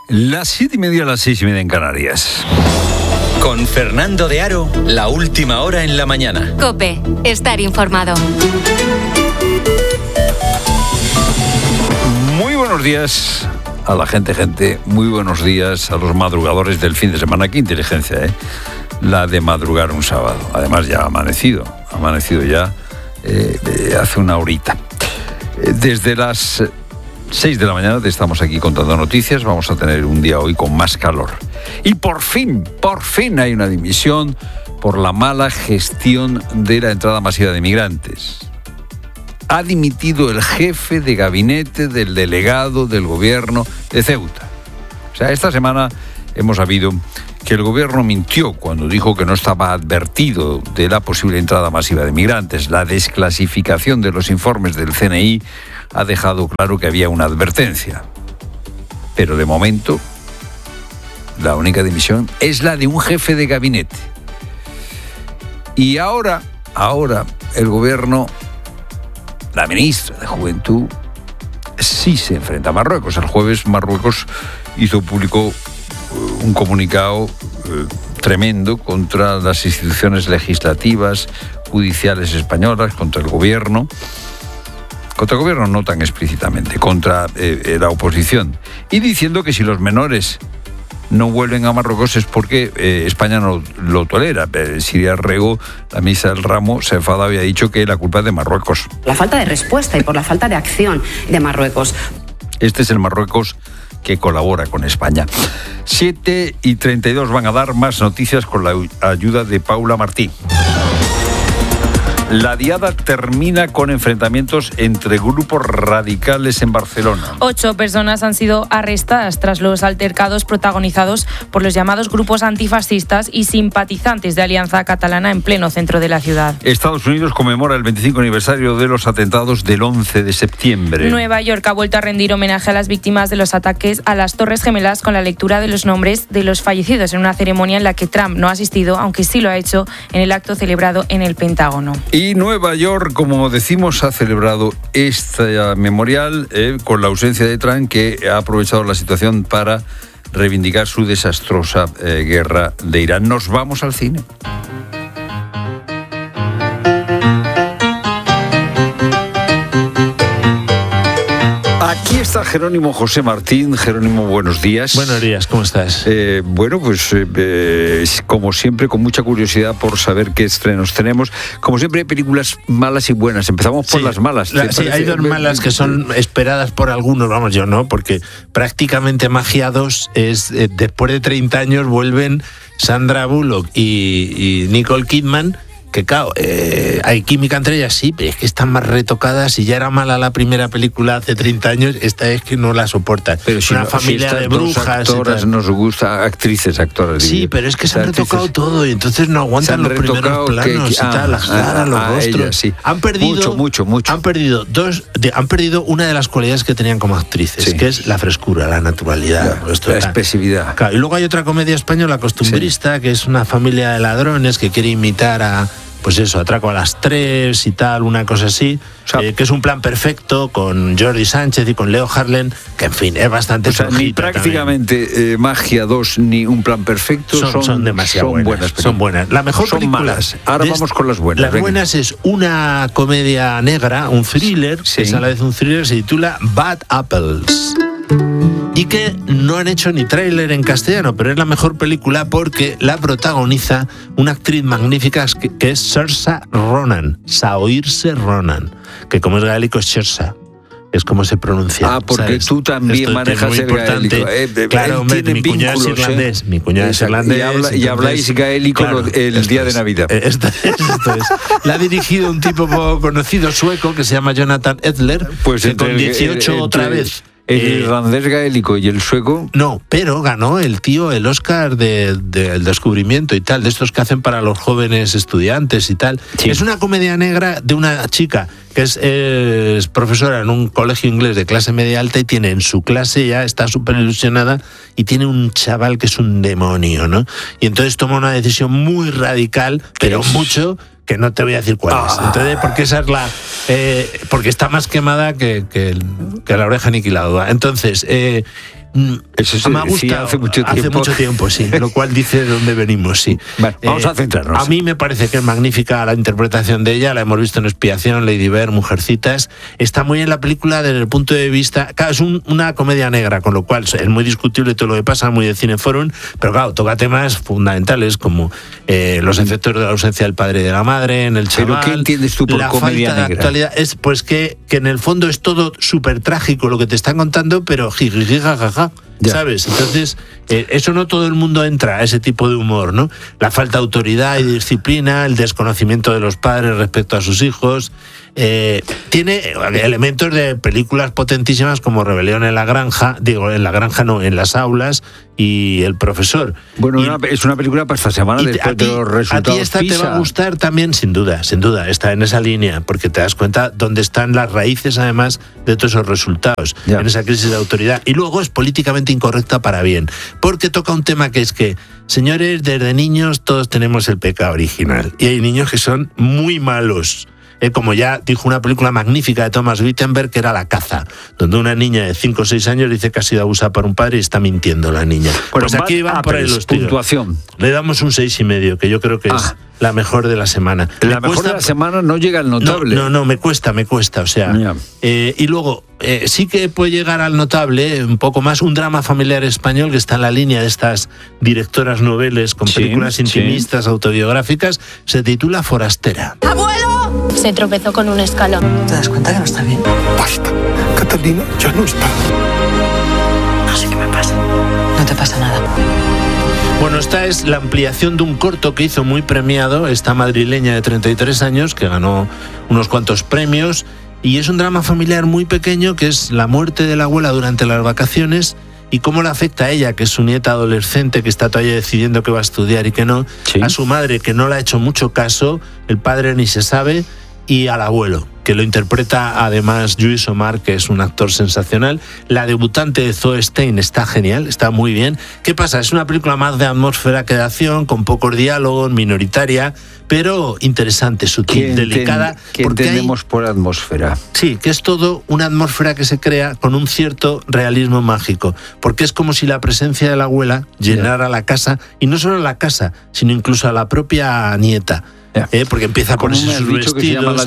Las 7:30, las 6:30 en Canarias. Con Fernando de Aro, la última hora en la mañana. COPE, estar informado. Muy buenos días a la gente. Muy buenos días a los madrugadores del fin de semana. Qué inteligencia, la de madrugar un sábado. Además ya ha amanecido ya hace una horita. Desde las 6 de la mañana te estamos aquí contando noticias. Vamos a tener un día hoy con más calor. Y por fin hay una dimisión por la mala gestión de la entrada masiva de migrantes. Ha dimitido el jefe de gabinete del delegado del gobierno de Ceuta. O sea, esta semana hemos sabido que el gobierno mintió cuando dijo que no estaba advertido de la posible entrada masiva de migrantes. La desclasificación de los informes del CNI ha dejado claro que había una advertencia. Pero de momento, la única dimisión es la de un jefe de gabinete. Y ahora el gobierno, la ministra de Juventud, sí se enfrenta a Marruecos. El jueves Marruecos hizo público un comunicado tremendo contra las instituciones legislativas, judiciales españolas, contra el gobierno no tan explícitamente, contra la oposición, y diciendo que si los menores no vuelven a Marruecos es porque España no lo tolera. Siria Rego, la ministra del ramo, se ha enfadado y ha dicho que la culpa es de Marruecos. La falta de respuesta y por la falta de acción de Marruecos. Este es el Marruecos que colabora con España. 7:32 van a dar más noticias con la ayuda de Paula Martí. La diada termina con enfrentamientos entre grupos radicales en Barcelona. 8 personas han sido arrestadas tras los altercados protagonizados por los llamados grupos antifascistas y simpatizantes de Alianza Catalana en pleno centro de la ciudad. Estados Unidos conmemora el 25 aniversario de los atentados del 11 de septiembre. Nueva York ha vuelto a rendir homenaje a las víctimas de los ataques a las Torres Gemelas con la lectura de los nombres de los fallecidos en una ceremonia en la que Trump no ha asistido, aunque sí lo ha hecho en el acto celebrado en el Pentágono. Y Nueva York, como decimos, ha celebrado este memorial con la ausencia de Trump, que ha aprovechado la situación para reivindicar su desastrosa guerra de Irán. Nos vamos al cine. Aquí está Jerónimo José Martín. Jerónimo, buenos días. Buenos días, ¿cómo estás? Como siempre, con mucha curiosidad por saber qué estrenos tenemos. Como siempre, hay películas malas y buenas. Empezamos por las malas. Sí, hay dos malas que son esperadas por algunos, vamos, yo no, porque prácticamente Magia 2 es, después de 30 años, vuelven Sandra Bullock y Nicole Kidman, que claro, hay química entre ellas, sí, pero es que están más retocadas. Y ya era mala la primera película hace 30 años, esta es que no la soportan. Pero si una familia de brujas. Actoras nos gusta, actores. Sí, pero es que se han retocado todo y entonces no aguantan los primeros planos y tal, las caras, los rostros. Ellas, sí. Han perdido mucho. Han perdido una de las cualidades que tenían como actrices, sí, que es la frescura, la naturalidad, la expresividad. Claro, y luego hay otra comedia española costumbrista, sí, que es una familia de ladrones que quiere imitar a, pues eso, Atraco a las 3 y tal, una cosa así, que es un plan perfecto con Jordi Sánchez y con Leo Harlem, que en fin, es bastante ni prácticamente Magia 2 ni Un plan perfecto son demasiado buenas. Son buenas. La mejor son película. Malas. Ahora vamos con las buenas. Las buenas es una comedia negra, un thriller, sí, es a la vez un thriller, se titula Bad Apples. Y que no han hecho ni tráiler en castellano, pero es la mejor película porque la protagoniza una actriz magnífica que es Saoirse Ronan, que como es gaélico es Saoirse, es como se pronuncia. Porque ¿sabes? Tú también esto manejas el gaélico. Claro, mi cuñado es irlandés. Mi cuñado es irlandés. Y habláis gaélico, claro, el día de Navidad. Esto es. La ha dirigido un tipo poco conocido sueco que se llama Jonathan Edler, pues que con 18 otra vez. ¿El irlandés gaélico y el sueco? No, pero ganó el tío el Oscar del descubrimiento y tal, de estos que hacen para los jóvenes estudiantes y tal. Sí. Es una comedia negra de una chica que es profesora en un colegio inglés de clase media alta y tiene en su clase, ya está súper ilusionada, y tiene un chaval que es un demonio, ¿no? Y entonces toma una decisión muy radical, pero mucho, que no te voy a decir cuál es. Entonces, porque esa es la... porque está más quemada que la oreja aniquilada. Entonces, Eso me ha gustado hace mucho tiempo, sí, lo cual dice de dónde venimos, sí. Bueno, vamos a centrarnos. A mí me parece que es magnífica la interpretación de ella, la hemos visto en Expiación, Lady Bird, Mujercitas. Está muy bien la película desde el punto de vista... Claro, es una comedia negra, con lo cual es muy discutible todo lo que pasa, muy de Cineforum, pero claro, toca temas fundamentales como los efectos de la ausencia del padre y de la madre en el chaval. ¿Pero qué entiendes tú por comedia negra? La actualidad es pues que en el fondo es todo súper trágico lo que te están contando, pero jijijijajaja. ¿Sabes? Entonces, eso no todo el mundo entra a ese tipo de humor, ¿no? La falta de autoridad y disciplina, el desconocimiento de los padres respecto a sus hijos. Tiene elementos de películas potentísimas como Rebelión en la Granja, en las aulas y El Profesor. Bueno, es una película para esta semana después de los resultados. A ti esta PISA te va a gustar también, sin duda, está en esa línea, porque te das cuenta dónde están las raíces, además, de todos esos resultados, en esa crisis de autoridad. Y luego es políticamente incorrecta para bien, porque toca un tema que es que, señores, desde niños todos tenemos el pecado original, y hay niños que son muy malos. Como ya dijo una película magnífica de Thomas Wittenberg, que era La caza, donde una niña de 5 o 6 años dice que ha sido abusada por un padre y está mintiendo la niña. Bueno, pues aquí van por ahí los tiros. Puntuación. Le damos un 6,5, que yo creo que es la mejor de la semana. La mejor de la semana no llega al notable. No, me cuesta, o sea. Y luego, sí que puede llegar al notable, un poco más, un drama familiar español que está en la línea de estas directoras noveles con películas intimistas, autobiográficas, se titula Forastera. ¡Abuelo! Se tropezó con un escalón. ¿Te das cuenta que no está bien? Basta, Catalina ya no está. No sé qué me pasa. No te pasa nada. Bueno, esta es la ampliación de un corto que hizo muy premiado esta madrileña de 33 años, que ganó unos cuantos premios, y es un drama familiar muy pequeño, que es la muerte de la abuela durante las vacaciones y cómo le afecta a ella, que es su nieta adolescente, que está todavía decidiendo qué va a estudiar y qué no, a su madre, que no le ha hecho mucho caso, el padre ni se sabe, y al abuelo, que lo interpreta además Lluís Omar, que es un actor sensacional. La debutante de Zoe Stein está genial, está muy bien. ¿Qué pasa? Es una película más de atmósfera que de acción, con pocos diálogos, minoritaria, pero interesante, sutil, delicada. ¿Qué entendemos por atmósfera? Sí, que es todo una atmósfera que se crea con un cierto realismo mágico, porque es como si la presencia de la abuela llenara la casa, y no solo la casa, sino incluso a la propia nieta. Porque empieza a ponerse sus vestidos.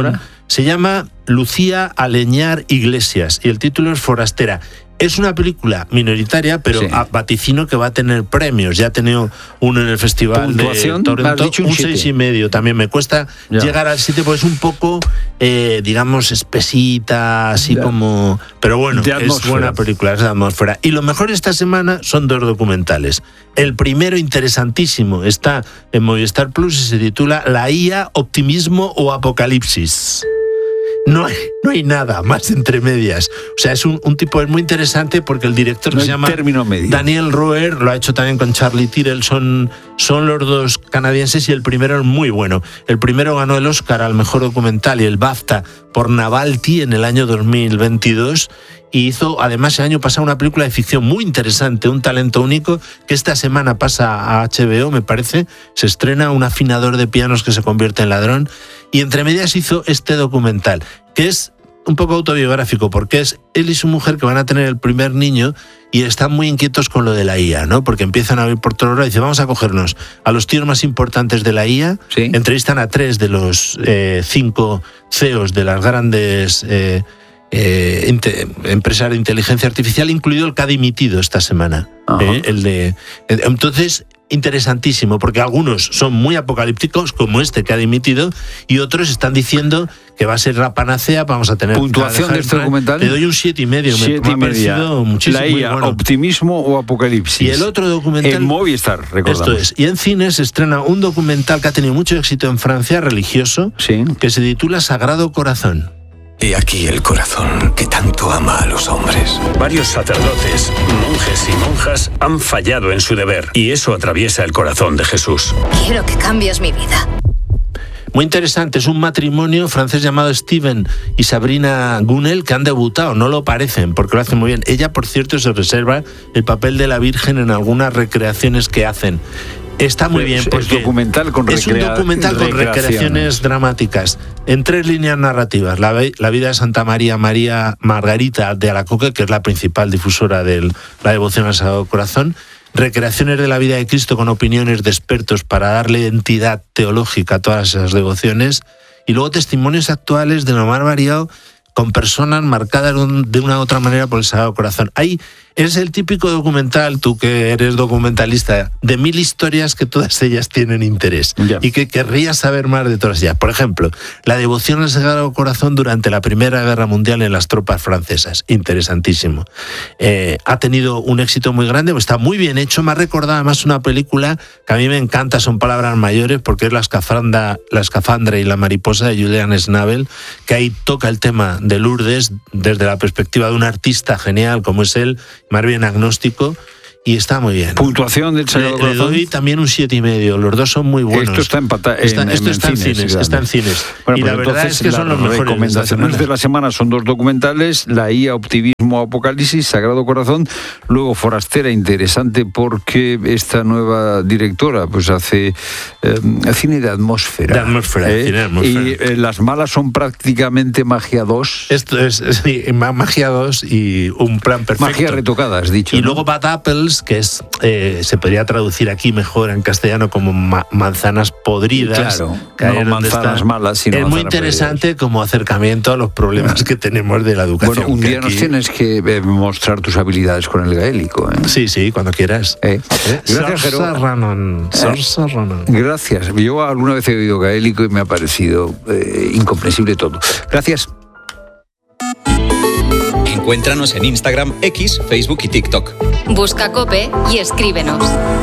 Se llama Lucía Aleñar Iglesias y el título es Forastera. Es una película minoritaria, pero vaticino que va a tener premios. Ya ha tenido uno en el Festival de Toronto, un 6,5. También me cuesta llegar al 7 porque es un poco, digamos, espesita, así como... Pero bueno, es buena película, es de atmósfera. Y lo mejor esta semana son 2 documentales. El primero, interesantísimo, está en Movistar Plus y se titula La IA, Optimismo o Apocalipsis. No hay nada más entre medias. O sea, es un tipo muy interesante porque el director se llama Daniel Roer, lo ha hecho también con Charlie Tyrrell, son los dos canadienses y el primero es muy bueno. El primero ganó el Oscar al mejor documental y el BAFTA por Navalny en el año 2022 y hizo además el año pasado una película de ficción muy interesante, Un talento único, que esta semana pasa a HBO, me parece, se estrena, un afinador de pianos que se convierte en ladrón, y entre medias hizo este documental, que es un poco autobiográfico, porque es él y su mujer que van a tener el primer niño y están muy inquietos con lo de la IA, ¿no? Porque empiezan a oír por todo lado y dicen, vamos a cogernos a los tíos más importantes de la IA, entrevistan a 3 de los 5 CEOs de las grandes empresas de inteligencia artificial, incluido el que ha dimitido esta semana. Entonces, interesantísimo, porque algunos son muy apocalípticos, como este que ha dimitido, y otros están diciendo que va a ser la panacea, vamos a tener... ¿Puntuación de este documental? Le doy un 7,5. Me ha parecido muchísimo. La IA, bueno. Optimismo o apocalipsis. Y el otro documental... En Movistar, recordamos. Esto es. Y en cines se estrena un documental que ha tenido mucho éxito en Francia, religioso, que se titula Sagrado Corazón. He aquí el corazón que tanto ama a los hombres. Varios sacerdotes, monjes y monjas han fallado en su deber, y eso atraviesa el corazón de Jesús. Quiero que cambies mi vida. Muy interesante, es un matrimonio francés llamado Steven y Sabrina Gunnel que han debutado, no lo parecen, porque lo hacen muy bien. Ella, por cierto, se reserva el papel de la Virgen en algunas recreaciones que hacen. Está muy bien, porque es un documental con recreaciones dramáticas en 3 líneas narrativas. La vida de Santa María Margarita de Alacoque, que es la principal difusora de la devoción al Sagrado Corazón. Recreaciones de la vida de Cristo con opiniones de expertos para darle entidad teológica a todas esas devociones. Y luego testimonios actuales de lo más variado, con personas marcadas de una u otra manera por el Sagrado Corazón. Ahí es el típico documental, tú que eres documentalista, de 1000 historias que todas ellas tienen interés y que querrías saber más de todas ellas. Por ejemplo, la devoción al Sagrado Corazón durante la Primera Guerra Mundial en las tropas francesas. Interesantísimo. Ha tenido un éxito muy grande, está muy bien hecho. Me ha recordado además una película que a mí me encanta, son palabras mayores, porque es La escafandra y la mariposa de Julian Schnabel, que ahí toca el tema de Lourdes desde la perspectiva de un artista genial como es él, más bien agnóstico, y está muy bien. ¿Puntuación del Sagrado Corazón? Le doy también un 7,5. Los dos son muy buenos. Esto está empatado. Esto está en cines. Está en cines. Bueno, y pues la verdad es que son los mejores. Las recomendaciones de la semana son 2 documentales: La IA, Optimismo, Apocalipsis, Sagrado Corazón. Luego Forastera, interesante porque esta nueva directora pues hace cine de atmósfera. Cine de atmósfera. Y Las Malas son prácticamente Magia 2. Esto es Magia 2 y un plan perfecto. Magia retocada, has dicho. Y luego Bad Apples, que es se podría traducir aquí mejor en castellano como manzanas podridas. Claro, no manzanas malas, sino es muy interesante podridas. Como acercamiento a los problemas que tenemos de la educación. Bueno, un día nos tienes que mostrar tus habilidades con el gaélico. Sí, cuando quieras. Gracias, Jero. Gracias. Yo alguna vez he oído gaélico y me ha parecido incomprensible todo. Gracias. Encuéntranos en Instagram, X, Facebook y TikTok. Busca COPE y escríbenos.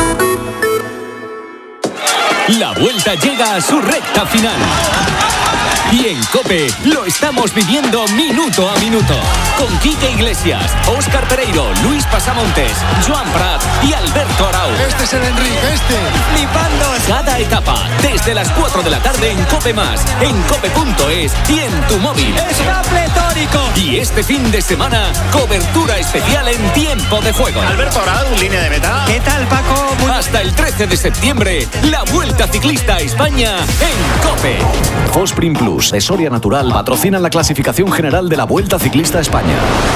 La Vuelta llega a su recta final. Y en COPE lo estamos viviendo minuto a minuto. Con Quique Iglesias, Óscar Pereiro, Luis Pasamontes, Joan Prat y Alberto Arau. Este es el Enrique, Flipando cada etapa, desde las 4 de la tarde en COPE+, en cope.es y en tu móvil. ¡Está pletórico! Y este fin de semana, cobertura especial en tiempo de juego. Alberto Arau, línea de meta. ¿Qué tal, Paco? Hasta el 13 de septiembre, la Vuelta Ciclista a España en COPE. Fosprin Plus de Soria Natural patrocina la clasificación general de la Vuelta Ciclista a España.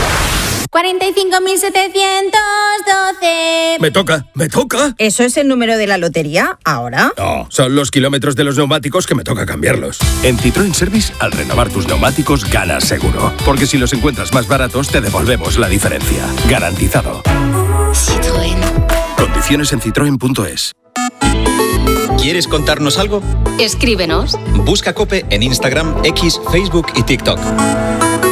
45.712. Me toca. ¿Eso es el número de la lotería ahora? No, son los kilómetros de los neumáticos que me toca cambiarlos. En Citroën Service, al renovar tus neumáticos, ganas seguro. Porque si los encuentras más baratos, te devolvemos la diferencia. Garantizado. Citroën. Condiciones en citroen.es. ¿Quieres contarnos algo? Escríbenos. Busca COPE en Instagram, X, Facebook y TikTok.